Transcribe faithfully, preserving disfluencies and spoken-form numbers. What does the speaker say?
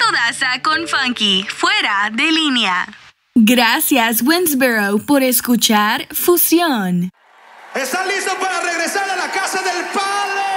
Modaza con Funky, fuera de línea. Gracias, Winsboro, por escuchar Fusión. ¿Están listos para regresar a la casa del Padre?